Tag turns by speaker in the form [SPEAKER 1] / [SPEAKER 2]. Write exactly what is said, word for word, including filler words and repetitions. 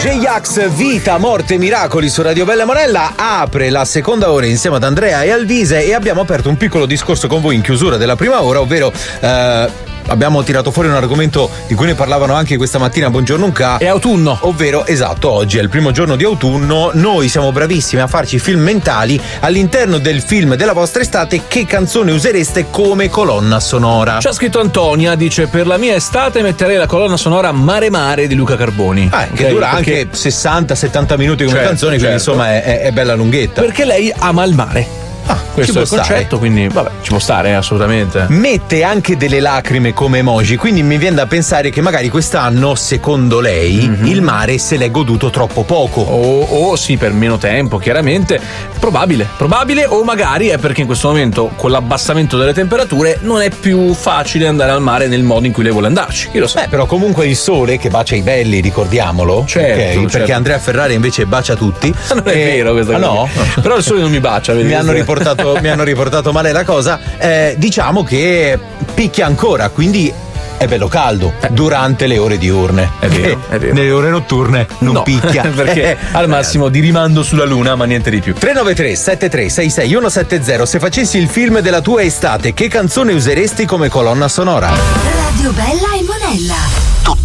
[SPEAKER 1] J-Ax, Vita, Morte, Miracoli su Radio Bella Monella apre la seconda ora insieme ad Andrea e Alvise e abbiamo aperto un piccolo discorso con voi in chiusura della prima ora, ovvero eh, abbiamo tirato fuori un argomento di cui ne parlavano anche questa mattina a Buongiorno Unca.
[SPEAKER 2] È autunno.
[SPEAKER 1] Ovvero, esatto, oggi è il primo giorno di autunno, noi siamo bravissimi a farci film mentali all'interno del film della vostra estate. Che canzone usereste come colonna sonora?
[SPEAKER 2] C'ha scritto Antonia, dice: per la mia estate metterei la colonna sonora Mare Mare di Luca Carboni.
[SPEAKER 1] Ah, che
[SPEAKER 2] okay,
[SPEAKER 1] dura
[SPEAKER 2] perché...
[SPEAKER 1] anche sessanta settanta minuti come
[SPEAKER 2] certo,
[SPEAKER 1] canzone,
[SPEAKER 2] certo.
[SPEAKER 1] quindi insomma è, è bella lunghetta.
[SPEAKER 2] Perché lei ama il mare.
[SPEAKER 1] Ah,
[SPEAKER 2] questo è il concetto, stare. Quindi vabbè, ci può stare assolutamente.
[SPEAKER 1] Mette anche delle lacrime come emoji, quindi mi viene da pensare che magari quest'anno, secondo lei, mm-hmm. il mare se l'è goduto troppo poco.
[SPEAKER 2] O, o sì, per meno tempo, chiaramente. Probabile, probabile, o magari è perché in questo momento, con l'abbassamento delle temperature, non è più facile andare al mare nel modo in cui lei vuole andarci. Io lo so.
[SPEAKER 1] Beh, però comunque il sole che bacia i belli, ricordiamolo.
[SPEAKER 2] Certo,
[SPEAKER 1] okay?
[SPEAKER 2] certo.
[SPEAKER 1] Perché Andrea Ferrari invece bacia tutti.
[SPEAKER 2] Non è
[SPEAKER 1] e...
[SPEAKER 2] vero questa
[SPEAKER 1] ah,
[SPEAKER 2] cosa.
[SPEAKER 1] no?
[SPEAKER 2] Però il sole non mi bacia.
[SPEAKER 1] Mi hanno riportato, mi hanno riportato male la cosa. Eh, diciamo che picchia ancora, quindi è bello caldo eh. durante le ore diurne.
[SPEAKER 2] È vero, è vero.
[SPEAKER 1] Nelle ore notturne non
[SPEAKER 2] no,
[SPEAKER 1] picchia.
[SPEAKER 2] Perché al massimo di rimando sulla luna, ma niente di più.
[SPEAKER 1] tre nove tre sette tre sei sei uno sette zero. Se facessi il film della tua estate, che canzone useresti come colonna sonora?
[SPEAKER 3] Radio Bella e Monella.